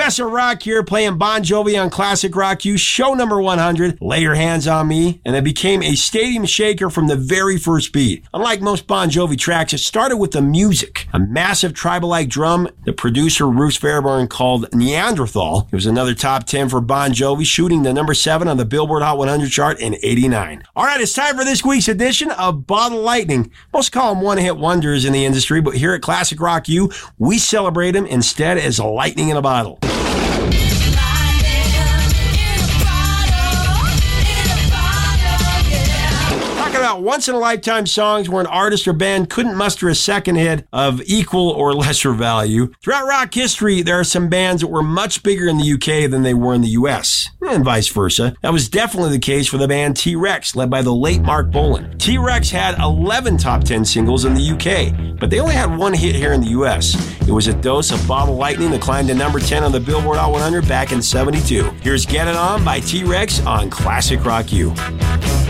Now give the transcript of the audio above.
Professor Rock here playing Bon Jovi on Classic Rock U, show number 100, Lay Your Hands on Me, and it became a stadium shaker from the very first beat. Unlike most Bon Jovi tracks, it started with the music, a massive tribal-like drum the producer Bruce Fairbairn called Neanderthal. It was another top 10 for Bon Jovi, shooting to number 7 on the Billboard Hot 100 chart in '89. All right, it's time for this week's edition of Bottle Lightning. Most call them one-hit wonders in the industry, but here at Classic Rock U, we celebrate them instead as lightning in a bottle. About once-in-a-lifetime songs where an artist or band couldn't muster a second hit of equal or lesser value. Throughout rock history, there are some bands that were much bigger in the UK than they were in the US, and vice versa. That was definitely the case for the band T-Rex, led by the late Mark Bolan. T-Rex had 11 top 10 singles in the UK, but they only had one hit here in the US. It was a dose of Bottle Lightning that climbed to number 10 on the Billboard Hot 100 back in '72. Here's Get It On by T-Rex on Classic Rock U.